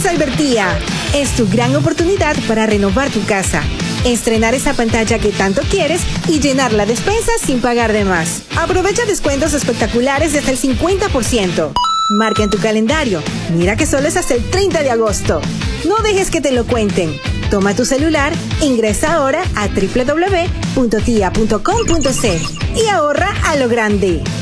Cybertía es tu gran oportunidad para renovar tu casa, estrenar esa pantalla que tanto quieres y llenar la despensa sin pagar de más. Aprovecha descuentos espectaculares de hasta el 50%. Marca en tu calendario. Mira que solo es hasta el 30 de agosto. No dejes que te lo cuenten. Toma tu celular, ingresa ahora a www.tia.com.c y ahorra a lo grande.